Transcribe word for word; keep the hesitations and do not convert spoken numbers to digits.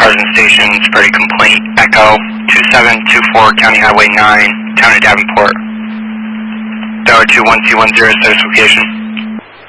Sergeant Station, spread a complaint, Echo two seven two four, County Highway nine, Town of Davenport. Tower two one two one zero, status location.